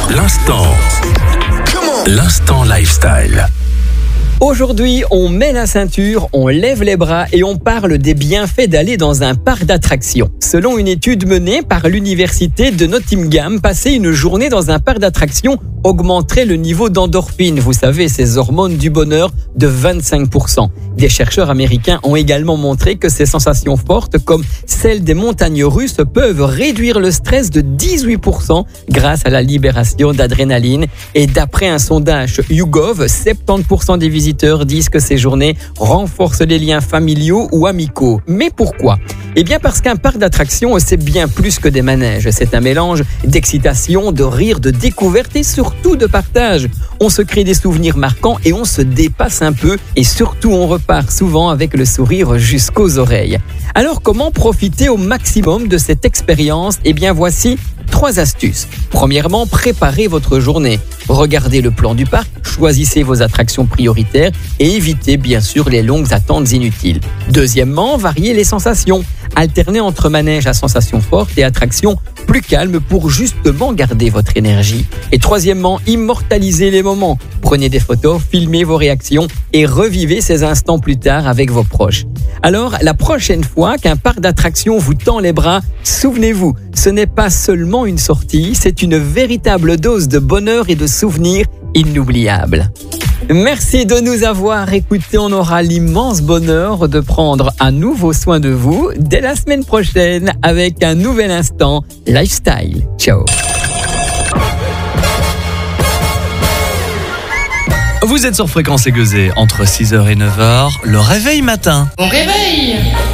L'instant lifestyle. Aujourd'hui, on met la ceinture, on lève les bras et on parle des bienfaits d'aller dans un parc d'attractions. Selon une étude menée par l'université de Nottingham, passer une journée dans un parc d'attractions augmenterait le niveau d'endorphine, vous savez, ces hormones du bonheur, de 25%. Des chercheurs américains ont également montré que ces sensations fortes, comme celles des montagnes russes, peuvent réduire le stress de 18% grâce à la libération d'adrénaline. Et d'après un sondage YouGov, 70% des visiteurs disent que ces journées renforcent les liens familiaux ou amicaux. Mais pourquoi ? Eh bien parce qu'un parc d'attractions, c'est bien plus que des manèges. C'est un mélange d'excitation, de rire, de découverte et surtout de partage. On se crée des souvenirs marquants et on se dépasse un peu. Et surtout, on repart souvent avec le sourire jusqu'aux oreilles. Alors, comment profiter au maximum de cette expérience ? Eh bien, voici 3 astuces. Premièrement, préparez votre journée. Regardez le plan du parc, choisissez vos attractions prioritaires et évitez bien sûr les longues attentes inutiles. Deuxièmement, variez les sensations. Alternez entre manèges à sensations fortes et attractions plus calmes pour justement garder votre énergie. Et troisièmement, immortalisez les moments. Prenez des photos, filmez vos réactions et revivez ces instants plus tard avec vos proches. Alors, la prochaine fois qu'un parc d'attractions vous tend les bras, souvenez-vous, ce n'est pas seulement une sortie, c'est une véritable dose de bonheur et de souvenirs inoubliables. Merci de nous avoir écoutés. On aura l'immense bonheur de prendre à nouveau soin de vous dès la semaine prochaine avec un nouvel instant lifestyle. Ciao. Vous êtes sur Fréquence Aiguisée entre 6h et 9h, le réveil matin. Bon réveil!